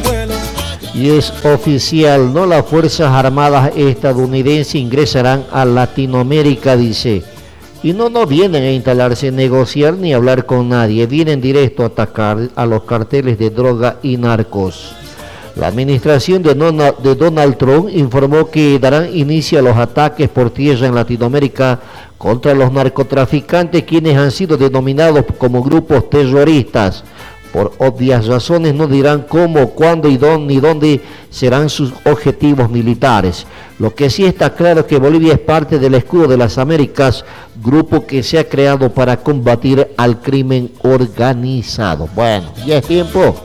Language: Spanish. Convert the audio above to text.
Y es oficial, ¿no? Las Fuerzas Armadas estadounidenses ingresarán a Latinoamérica, dice. Y no vienen a instalarse, negociar ni hablar con nadie. Vienen directo a atacar a los carteles de droga y narcos. La administración de Donald Trump informó que darán inicio a los ataques por tierra en Latinoamérica contra los narcotraficantes, quienes han sido denominados como grupos terroristas. Por obvias razones no dirán cómo, cuándo y dónde serán sus objetivos militares. Lo que sí está claro es que Bolivia es parte del Escudo de las Américas, grupo que se ha creado para combatir al crimen organizado. Bueno, ya es tiempo.